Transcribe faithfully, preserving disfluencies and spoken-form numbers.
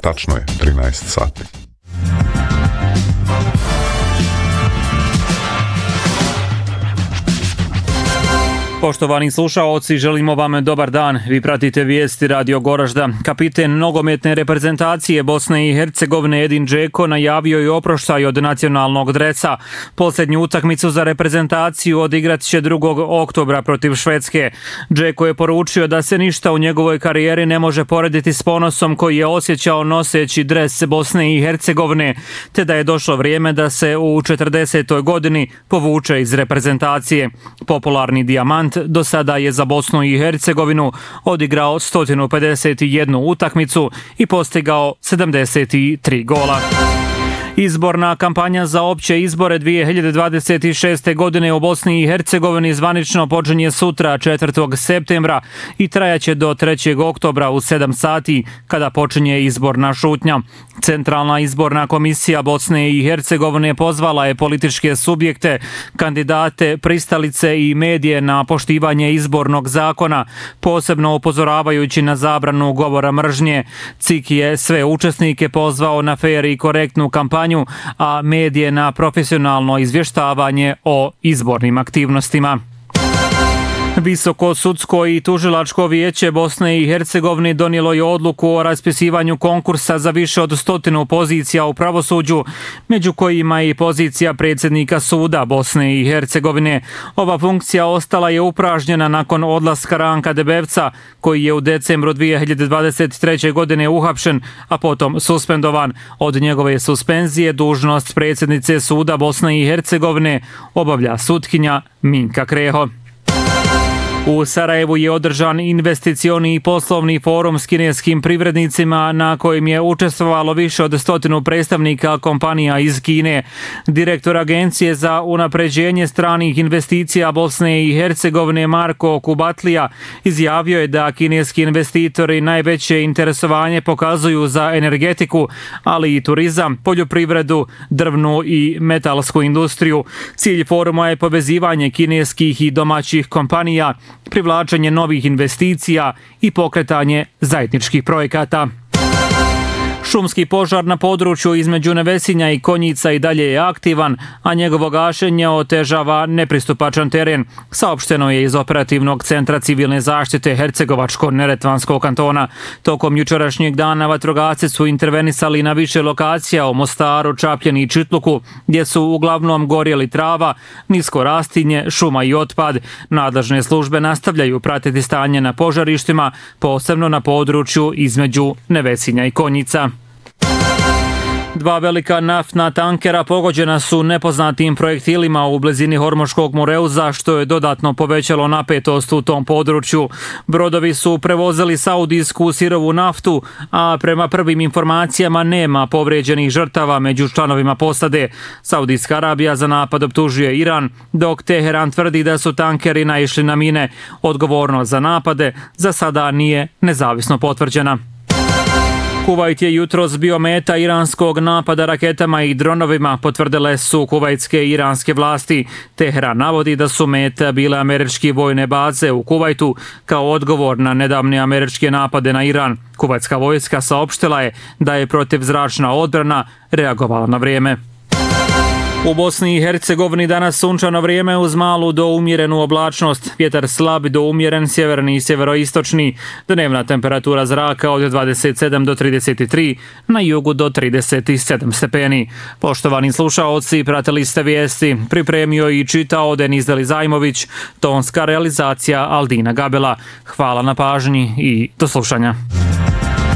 tačno je trinaest sati. Poštovani slušaoci, želimo vam dobar dan. Vi pratite vijesti Radio Goražda. Kapiten nogometne reprezentacije Bosne i Hercegovine Edin Džeko najavio je oproštaj od nacionalnog dresa. Posljednju utakmicu za reprezentaciju odigrat će drugog oktobra protiv Švedske. Džeko je poručio da se ništa u njegovoj karijeri ne može porediti s ponosom koji je osjećao noseći dres Bosne i Hercegovine, te da je došlo vrijeme da se u četrdesetoj godini povuče iz reprezentacije. Popularni dijamant do sada je za Bosnu i Hercegovinu odigrao sto pedeset jednu utakmicu i postigao sedamdeset tri gola. Izborna kampanja za opće izbore dvije hiljade dvadeset šeste. godine u Bosni i Hercegovini zvanično počinje sutra četvrtog septembra i trajaće do trećeg oktobra u sedam sati kada počinje izborna šutnja. Centralna izborna komisija Bosne i Hercegovine pozvala je političke subjekte, kandidate, pristalice i medije na poštivanje izbornog zakona, posebno upozoravajući na zabranu govora mržnje. C I K je sve učesnike pozvao na fer i korektnu kampanju, a medije na profesionalno izvještavanje o izbornim aktivnostima. Visoko sudsko i tužilačko vijeće Bosne i Hercegovine donijelo je odluku o raspisivanju konkursa za više od stotinu pozicija u pravosuđu, među kojima i pozicija predsjednika suda Bosne i Hercegovine. Ova funkcija ostala je upražnjena nakon odlaska Ranka Debevca, koji je u decembru dvije hiljade dvadeset treće. godine uhapšen, a potom suspendovan. Od njegove suspenzije dužnost predsjednice suda Bosne i Hercegovine obavlja sutkinja Minka Kreho. U Sarajevu je održan investicioni i poslovni forum s kineskim privrednicima na kojem je učestvovalo više od stotinu predstavnika kompanija iz Kine. Direktor Agencije za unapređenje stranih investicija Bosne i Hercegovine Marko Kubatlija izjavio je da kineski investitori najveće interesovanje pokazuju za energetiku, ali i turizam, poljoprivredu, drvnu i metalsku industriju. Cilj foruma je povezivanje kineskih i domaćih kompanija, privlačenje novih investicija i pokretanje zajedničkih projekata. Šumski požar na području između Nevesinja i Konjica i dalje je aktivan, a njegovo gašenje otežava nepristupačan teren, saopšteno je iz operativnog centra civilne zaštite Hercegovačko-Neretvanskog kantona. Tokom jučerašnjeg dana vatrogasci su intervenisali na više lokacija u Mostaru, Čapljeni i Čitluku, gdje su uglavnom gorjeli trava, nisko rastinje, šuma i otpad. Nadležne službe nastavljaju pratiti stanje na požarištima, posebno na području između Nevesinja i Konjica. Dva velika naftna tankera pogođena su nepoznatim projektilima u blizini Hormoškog Moreuza, što je dodatno povećalo napetost u tom području. Brodovi su prevozili saudijsku sirovu naftu, a prema prvim informacijama nema povrijeđenih žrtava među članovima posade. Saudijska Arabija za napad optužuje Iran, dok Teheran tvrdi da su tankeri naišli na mine. Odgovornost za napade za sada nije nezavisno potvrđena. Kuvajt je jutros bio meta iranskog napada raketama i dronovima, potvrdile su kuvajtske i iranske vlasti. Teheran navodi da su meta bile američke vojne baze u Kuvajtu kao odgovor na nedavne američke napade na Iran. Kuvajtska vojska saopštila je da je protivzračna odbrana reagovala na vrijeme. U Bosni i Hercegovini danas sunčano vrijeme uz malu do umjerenu oblačnost. Vjetar slab do umjeren, sjeverni i sjeveroistočni. Dnevna temperatura zraka od dvadeset sedam do trideset tri, na jugu do trideset sedam stepeni. Poštovani slušaoci, pratili ste vijesti. Pripremio i čitao Denis Delizajmović, tonska realizacija Aldina Gabela. Hvala na pažnji i do slušanja.